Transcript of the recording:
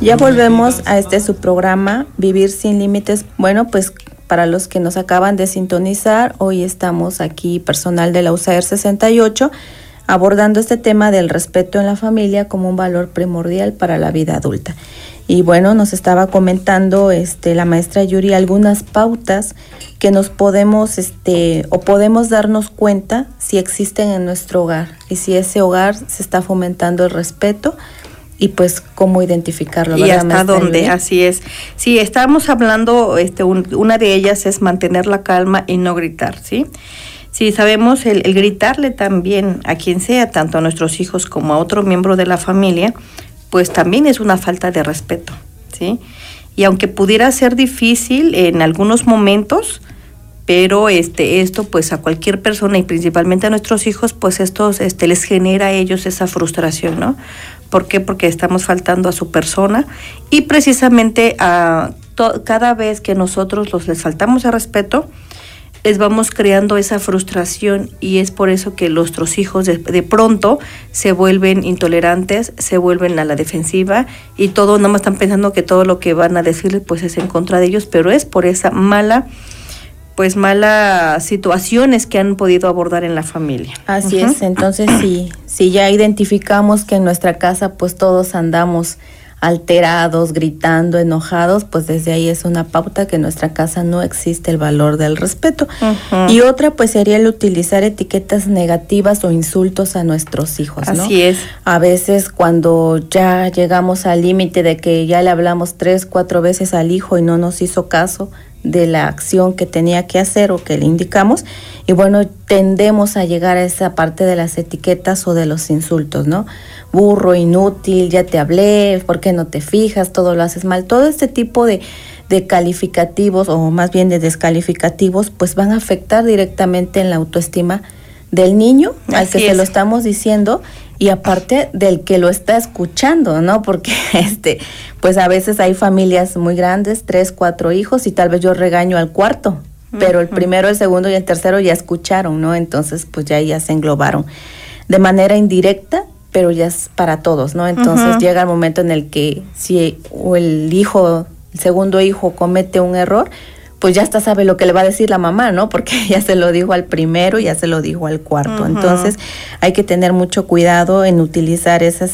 Ya volvemos a su programa, Vivir sin Límites. Bueno, pues para los que nos acaban de sintonizar, hoy estamos aquí, personal de la USAER 68, abordando este tema del respeto en la familia como un valor primordial para la vida adulta. Y bueno, nos estaba comentando la maestra Yuri algunas pautas que nos podemos o podemos darnos cuenta si existen en nuestro hogar y si ese hogar se está fomentando el respeto y pues cómo identificarlo, ¿verdad, y hasta maestra dónde, Yuri? así es. Sí, estábamos hablando, una de ellas es mantener la calma y no gritar, ¿sí? Sí, sabemos el gritarle también a quien sea, tanto a nuestros hijos como a otro miembro de la familia, pues también es una falta de respeto, ¿sí? Y aunque pudiera ser difícil en algunos momentos, pero esto pues a cualquier persona y principalmente a nuestros hijos, pues esto les genera a ellos esa frustración, ¿no? ¿Por qué? Porque estamos faltando a su persona y precisamente cada vez que nosotros les faltamos el respeto, les vamos creando esa frustración y es por eso que nuestros hijos de pronto se vuelven intolerantes, se vuelven a la defensiva y todo, nada más están pensando que todo lo que van a decirles pues es en contra de ellos, pero es por esa malas situaciones que han podido abordar en la familia. Así es, entonces si ya identificamos que en nuestra casa pues todos andamos alterados, gritando, enojados, pues desde ahí es una pauta que en nuestra casa no existe el valor del respeto. Y otra pues sería el utilizar etiquetas negativas o insultos a nuestros hijos, ¿no? Así es. A veces cuando ya llegamos al límite de que ya le hablamos 3, 4 veces al hijo y no nos hizo caso de la acción que tenía que hacer o que le indicamos, y bueno, tendemos a llegar a esa parte de las etiquetas o de los insultos, ¿no? Burro, inútil, ya te hablé, ¿por qué no te fijas? Todo lo haces mal. Todo este tipo de calificativos o más bien de descalificativos pues van a afectar directamente en la autoestima del niño al que se lo estamos diciendo y aparte del que lo está escuchando, ¿no? Porque pues a veces hay familias muy grandes, 3, 4 hijos y tal vez yo regaño al cuarto, pero el primero, el segundo y el tercero ya escucharon, ¿no? Entonces pues ya se englobaron de manera indirecta, pero ya es para todos, ¿no? Entonces llega el momento en el que si el segundo hijo comete un error, pues ya hasta sabe lo que le va a decir la mamá, ¿no? Porque ya se lo dijo al primero, ya se lo dijo al cuarto. Entonces hay que tener mucho cuidado en utilizar esas